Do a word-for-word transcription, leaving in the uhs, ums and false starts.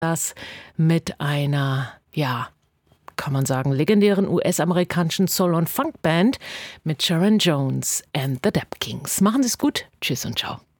Das mit einer, ja, kann man sagen, legendären U S-amerikanischen Soul- und Funk-Band mit Sharon Jones and the Dap Kings. Machen Sie es gut. Tschüss und ciao.